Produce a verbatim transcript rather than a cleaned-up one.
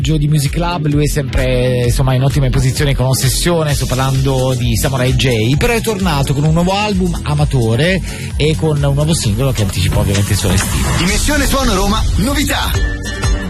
di Music Club, lui è sempre insomma in ottima posizione con Ossessione, sto parlando di Samurai J, però è tornato con un nuovo album Amatore e con un nuovo singolo che anticipa ovviamente il suo estivo. Dimensione Suono Roma, novità.